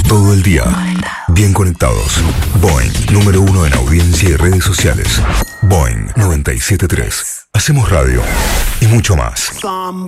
Todo el día. Bien conectados. Boeing, número 1 en audiencia y redes sociales. Boeing 97.3. Hacemos radio y mucho más.